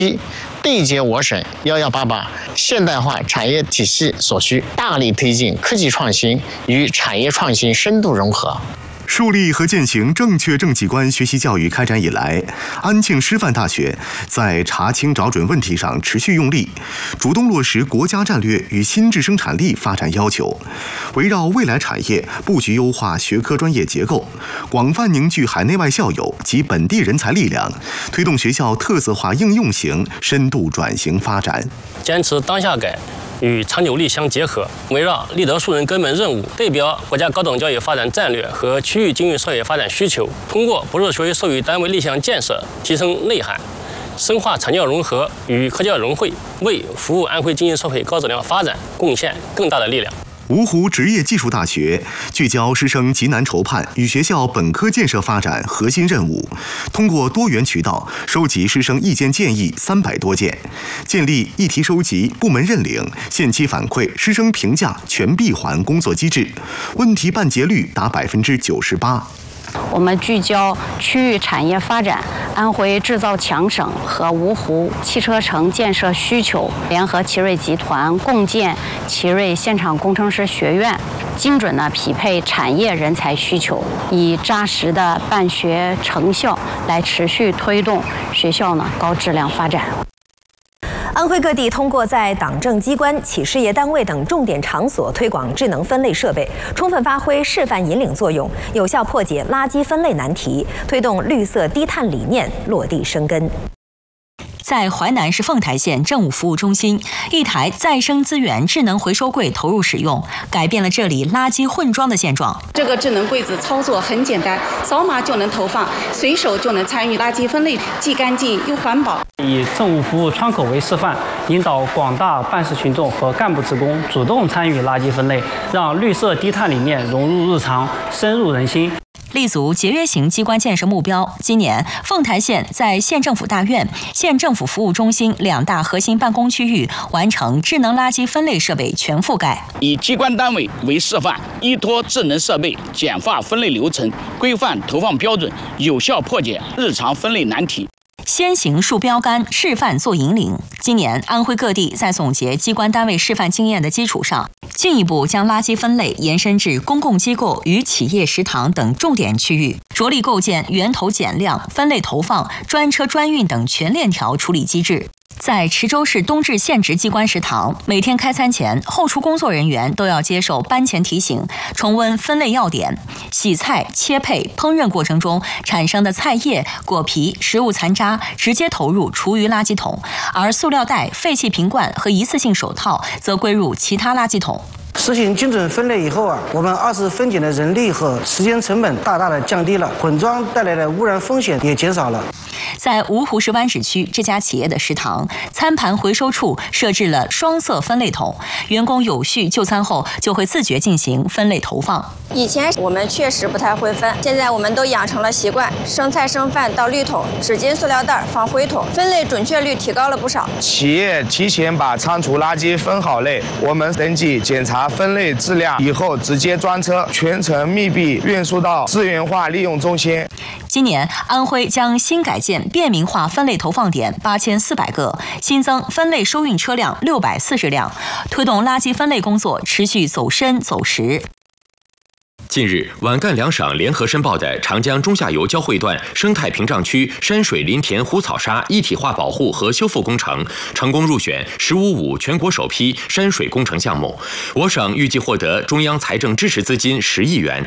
一、对接我省1188现代化产业体系所需，大力推进科技创新与产业创新深度融合。 树立和践行正确政绩观学习教育开展以来，安庆师范大学在查清找准问题上持续用力，主动落实国家战略与新质生产力发展要求，围绕未来产业布局优化学科专业结构，广泛凝聚海内外校友及本地人才力量，推动学校特色化应用型深度转型发展。 坚持当下改与长久力相结合，围绕立德树人根本任务，对标国家高等教育发展战略和区域经济社会发展需求，通过不是学位授予单位立项建设，提升内涵，深化产教融合与科教融汇，为服务安徽经济社会高质量发展贡献更大的力量。 芜湖职业技术大学聚焦师生急难筹判与学校本科建设发展核心任务，通过多元渠道收集师生意见建议300多件，建立议题收集、部门认领、限期反馈、师生评价全闭环工作机制，问题办结率达98%。 我们聚焦区域产业发展、安徽制造强省和芜湖汽车城建设需求，联合奇瑞集团共建奇瑞现场工程师学院，精准地匹配产业人才需求，以扎实的办学成效来持续推动学校高质量发展。 安徽各地通过在党政机关、企事业单位等重点场所推广智能分类设备，充分发挥示范引领作用，有效破解垃圾分类难题，推动绿色低碳理念落地生根。 在淮南市凤台县政务服务中心，一台再生资源智能回收柜投入使用，改变了这里垃圾混装的现状。 这个智能柜子操作很简单，扫码就能投放，随手就能参与垃圾分类，既干净又环保。 以政务服务窗口为示范，引导广大办事群众和干部职工主动参与垃圾分类，让绿色低碳理念融入日常，深入人心。 立足节约型机关建设目标，今年凤台县在县政府大院、县政府服务中心2大核心办公区域完成智能垃圾分类设备全覆盖。 以机关单位为示范，依托智能设备简化分类流程，规范投放标准，有效破解日常分类难题。 先行树标杆，示范做引领。今年，安徽各地在总结机关单位示范经验的基础上，进一步将垃圾分类延伸至公共机构与企业食堂等重点区域，着力构建源头减量、分类投放、专车专运等全链条处理机制。在池州市东至县直机关食堂，每天开餐前，后厨工作人员都要接受班前提醒，重温分类要点。洗菜、切配、烹饪过程中产生的菜叶、果皮、食物残渣直接投入厨余垃圾桶，而塑料袋、废弃瓶罐和一次性手套则归入其他垃圾桶。 实行精准分类以后我们2次分拣的人力和时间成本大大的降低了，混装带来的污染风险也减少了。 在芜湖市湾市区这家企业的食堂，餐盘回收处设置了双色分类桶，员工有序就餐后就会自觉进行分类投放。 以前我们确实不太会分，现在我们都养成了习惯，生菜生饭到绿桶，纸巾塑料袋放灰桶，分类准确率提高了不少。 企业提前把仓储垃圾分好类，我们登记检查分类质量以后，直接专车全程密闭运输到资源化利用中心。 今年，安徽将新改建便民化分类投放点8400个，新增分类收运车辆640辆，推动垃圾分类工作持续走深走实。 近日，皖赣2省联合申报的长江中下游交汇段生态屏障区山水林田湖草沙一体化保护和修复工程，成功入选“十五五”全国首批山水工程项目，我省预计获得中央财政支持资金10亿元。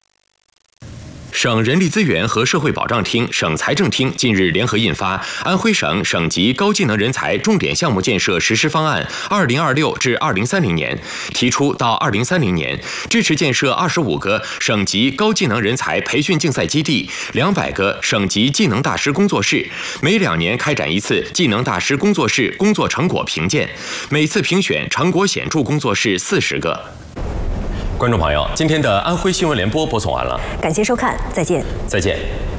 省人力资源和社会保障厅、省财政厅近日联合印发《安徽省省级高技能人才重点项目建设实施方案 （2026 至2030年）》，提出到2030年，支持建设25个省级高技能人才培训竞赛基地、200个省级技能大师工作室，每2年开展一次技能大师工作室工作成果评鉴，每次评选成果显著工作室40个。观众朋友，今天的安徽新闻联播播送完了， 感谢收看，再见。 再见。